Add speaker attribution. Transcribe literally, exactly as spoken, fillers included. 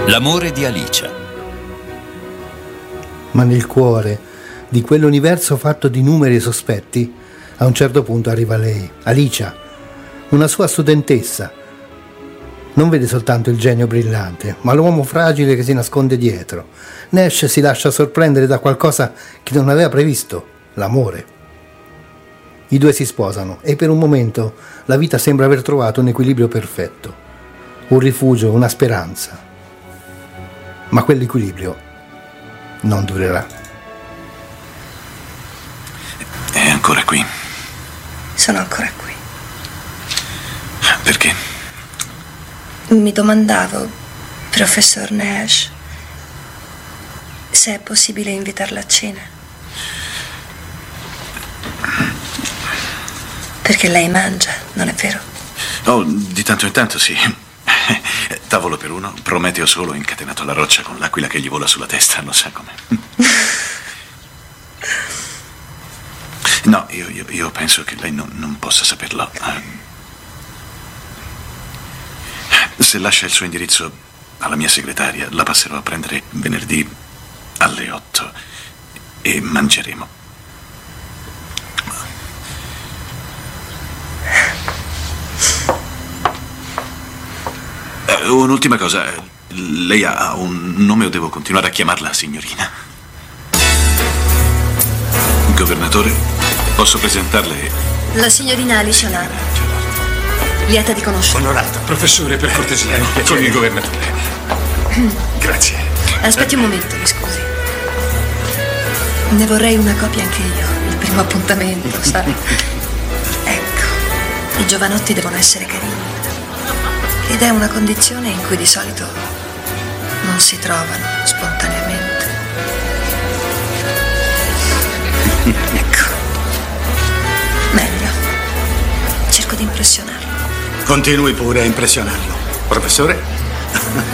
Speaker 1: L'amore di Alicia.
Speaker 2: Ma nel cuore di quell'universo fatto di numeri e sospetti, a un certo punto arriva lei, Alicia, una sua studentessa. Non vede soltanto il genio brillante, ma l'uomo fragile che si nasconde dietro. Nash si lascia sorprendere da qualcosa che non aveva previsto, l'amore. I due si sposano e per un momento la vita sembra aver trovato un equilibrio perfetto, un rifugio, una speranza. Ma quell'equilibrio non durerà.
Speaker 3: È ancora qui.
Speaker 4: Sono ancora qui.
Speaker 3: Perché?
Speaker 4: Mi domandavo, professor Nash, se è possibile invitarla a cena. Perché lei mangia, non è vero?
Speaker 3: Oh, di tanto in tanto sì. Tavolo per uno, Prometeo solo incatenato alla roccia con l'aquila che gli vola sulla testa, non sa com'è. No, io, io, io penso che lei non, non possa saperlo. Se lascia il suo indirizzo alla mia segretaria, la passerò a prendere venerdì alle otto e mangeremo. Uh, un'ultima cosa, lei ha un nome o devo continuare a chiamarla signorina? Governatore, posso presentarle?
Speaker 4: La signorina Alicia Lara. Lieta di conoscerla.
Speaker 5: Onorata. Professore, per cortesia, con il governatore. Grazie.
Speaker 4: Aspetti un momento, mi scusi. Ne vorrei una copia anche io, il primo appuntamento, sa? Ecco, i giovanotti devono essere carini. Ed è una condizione in cui di solito non si trovano spontaneamente. Ecco, meglio. Cerco di impressionarlo.
Speaker 5: Continui pure a impressionarlo. Professore?